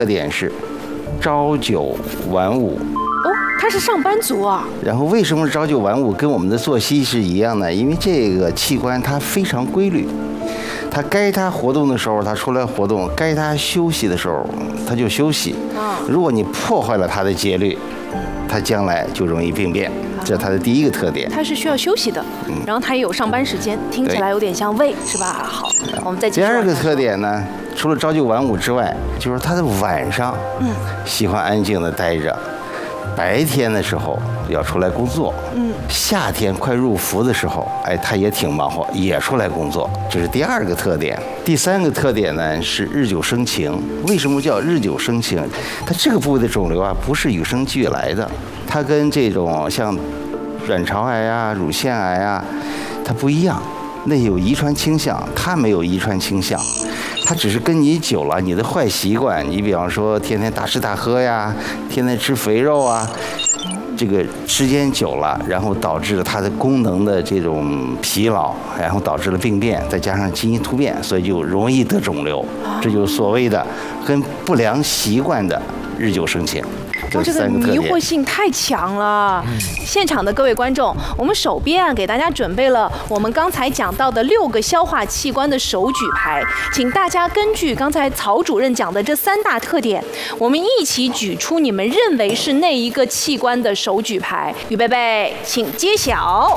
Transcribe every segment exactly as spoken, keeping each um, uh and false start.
特点是朝九晚五。 哦，他是上班族啊。 然后为什么朝九晚五跟我们的作息是一样呢？因为这个器官它非常规律，它该它活动的时候它出来活动，该它休息的时候它就休息。如果你破坏了它的节律，它将来就容易病变。这是它的第一个特点。 它是需要休息的，然后它也有上班时间，听起来有点像胃，是吧？好，我们再继续。 第二个特点呢，除了朝九晚五之外，就是它的晚上，嗯，喜欢安静的待着。白天的时候要出来工作，嗯，夏天快入伏的时候，哎，他也挺忙活，也出来工作，这是第二个特点。第三个特点呢是日久生情。为什么叫日久生情？它这个部位的肿瘤啊，不是与生俱来的，它跟这种像卵巢癌啊、乳腺癌啊，它不一样，那有遗传倾向，它没有遗传倾向。它只是跟你久了，你的坏习惯，你比方说天天大吃大喝呀，天天吃肥肉啊，这个时间久了，然后导致了它的功能的这种疲劳，然后导致了病变，再加上基因突变，所以就容易得肿瘤。这就是所谓的跟不良习惯的日久生情。 哇，这个迷惑性太强了！现场的各位观众，我们手边啊给大家准备了我们刚才讲到的六个消化器官的手举牌，请大家根据刚才曹主任讲的这三大特点，我们一起举出你们认为是那一个器官的手举牌。预备备，请揭晓。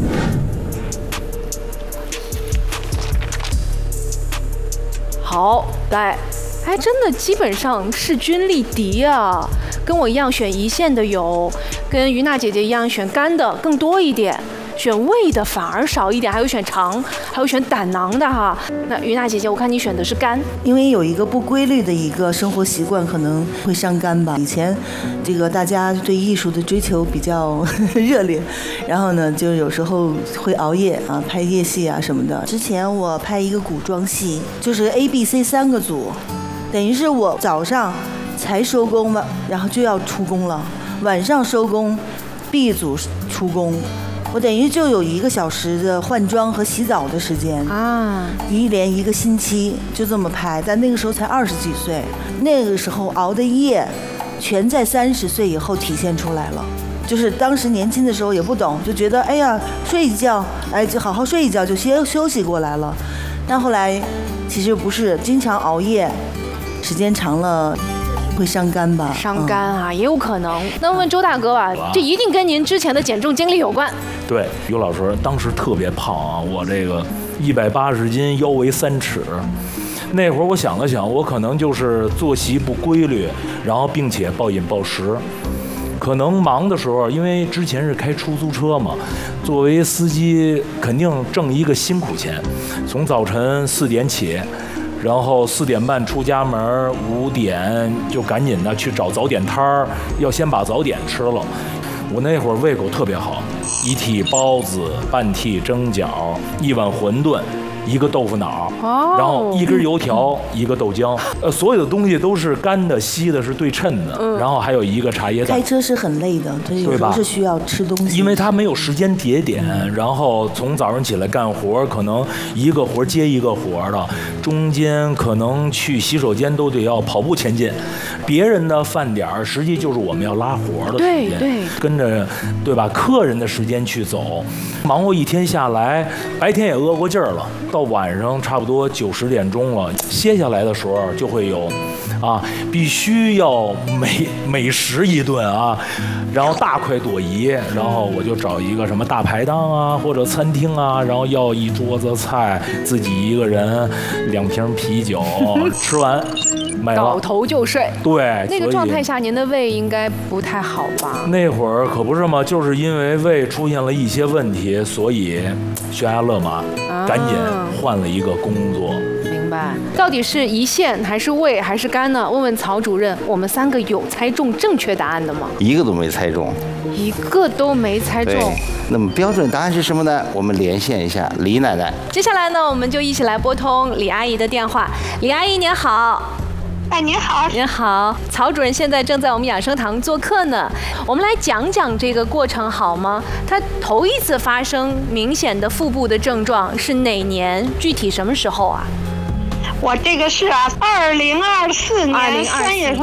好，来。还真的基本上势均力敌啊！跟我一样选胰腺的有，跟于娜姐姐一样选肝的更多一点，选胃的反而少一点，还有选肠，还有选胆囊的哈。那于娜姐姐，我看你选的是肝， 因为有一个不规律的一个生活习惯，可能会伤肝吧。以前这个大家对艺术的追求比较热烈，然后呢，就有时候会熬夜啊，拍夜戏啊什么的。之前我拍一个古装戏，就是 A、B、C 三个组。等于是我早上才收工嘛，然后就要出工了，晚上收工 ，B 组出工，我等于就有一个小时的换装和洗澡的时间啊，一连一个星期就这么拍，但那个时候才二十几岁，那个时候熬的夜，全在三十岁以后体现出来了。就是当时年轻的时候也不懂，就觉得哎呀睡一觉，哎就好好睡一觉就先休息过来了，但后来其实不是，经常熬夜。时间长了会伤肝吧？ 伤肝啊，嗯、也有可能。那问周大哥吧，这一定跟您之前的减重经历有关。 对，于老师当时特别胖啊，我这个一百八十斤，腰围三尺。那会儿我想了想，我可能就是作息不规律，然后并且暴饮暴食。可能忙的时候，因为之前是开出租车嘛，作为司机肯定挣一个辛苦钱，从早晨四点起。然后四点半出家门，五点就赶紧的去找早点摊儿，要先把早点吃了。我那会儿胃口特别好，一屉包子，半屉蒸饺，一碗馄饨，一个豆腐脑，然后一根油条，一个豆浆，呃，所有的东西都是干的、稀的，是对称的。然后还有一个茶叶蛋。 开车是很累的，它有时候是需要吃东西， 因为它没有时间节点，然后从早上起来干活，可能一个活接一个活的，中间可能去洗手间都得要跑步前进。别人的饭点儿，实际就是我们要拉活的时间， 对对， 跟着对吧？客人的时间去走，忙活一天下来，白天也饿过劲儿了。到晚上差不多九十点钟了，歇下来的时候就会有，啊，必须要美美食一顿啊，然后大快朵颐，然后我就找一个什么大排档啊或者餐厅啊，然后要一桌子菜，自己一个人两瓶啤酒，吃完没了， 倒头就睡。 对， 那个状态下您的胃应该不太好吧？ 那会儿可不是嘛，就是因为胃出现了一些问题，所以悬崖勒马，啊、赶紧换了一个工作。 明白。到底是胰腺还是胃还是肝呢？问问曹主任，我们三个有猜中正确答案的吗？ 一个都没猜中。 一个都没猜中。 那么标准答案是什么呢？我们连线一下李奶奶。 接下来呢，我们就一起来拨通李阿姨的电话。李阿姨您好。 哎，您好， 您好，曹主任现在正在我们养生堂做客呢。我们来讲讲这个过程好吗？他头一次发生明显的腹部的症状是哪年？具体什么时候啊？ 我这个是啊，二零二四年三月份